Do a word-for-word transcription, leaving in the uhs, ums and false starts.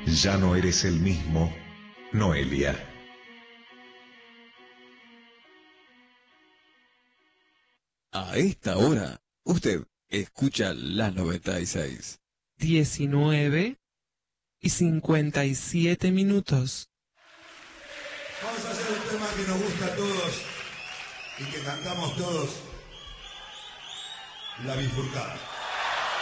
Ya no eres el mismo, Noelia. A esta hora, usted escucha la noventa y seis. diecinueve y cincuenta y siete minutos. Vamos a hacer un tema que nos gusta a todos y que cantamos todos. La bifurcada.